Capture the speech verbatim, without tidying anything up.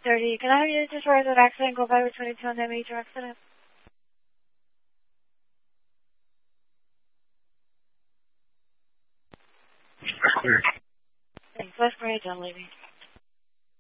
thirty. Can I have you destroy that accident? Go by with twenty-two on that major accident. Clear. Thanks. West Bridge, I'm leaving.